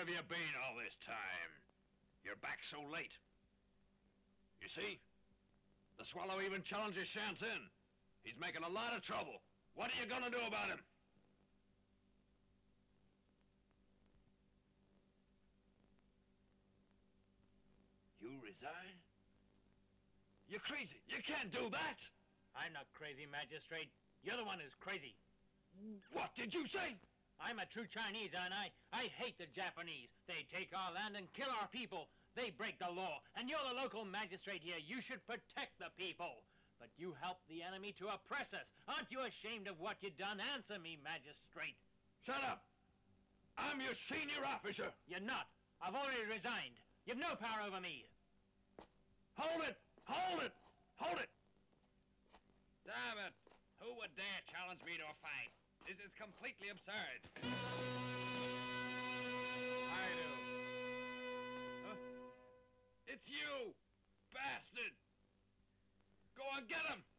have you been all this time? You're back so late. You see? The Swallow even challenges Shantin. He's making a lot of trouble. What are you gonna do about him? You resign? You're crazy. You can't do that! I'm not crazy, Magistrate. You're the one who's crazy. What did you say? I'm a true Chinese, aren't I? I hate the Japanese. They take our land and kill our people. They break the law. And you're the local magistrate here. You should protect the people. But you help the enemy to oppress us. Aren't you ashamed of what you've done? Answer me, Magistrate. Shut up! I'm your senior officer! You're not. I've already resigned. You've no power over me. Hold it! Hold it! Hold it! Damn it! Who would dare challenge me to a fight? This is completely absurd. I do. Huh? It's you! Bastard! Go on, get him!